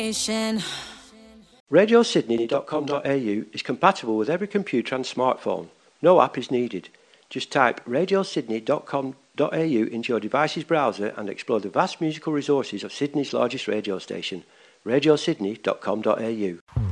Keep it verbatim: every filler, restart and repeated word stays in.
station. radio sydney dot com dot a u is compatible with every computer and smartphone. No app is needed. Just type radio sydney dot com dot a u into your device's browser and explore the vast musical resources of Sydney's largest radio station, radio sydney dot com dot a u.